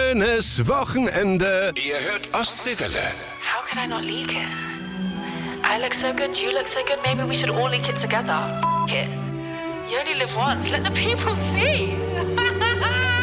schönes Wochenende. Ihr hört Ostseewelle. How could I not leak it? I look so good, you look so good, maybe we should all leak it together. F it. You only live once, let the people see.